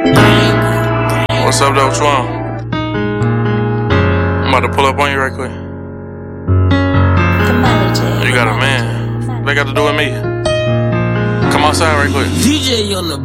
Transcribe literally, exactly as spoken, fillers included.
What's up, though? What you want? I'm about to pull up on you right quick. You got a man. What they got to do with me? Come outside right quick. D J on the